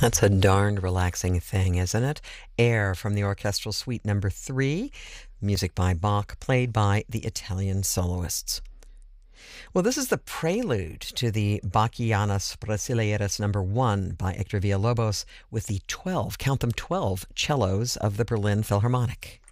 That's a darned relaxing thing, isn't it? Air from the Orchestral Suite Number 3, music by Bach, played by the Italian soloists. Well, this is the prelude to the Bachianas Brasileiras Number 1 by Hector Villalobos with the 12, count them 12, cellos of the Berlin Philharmonic.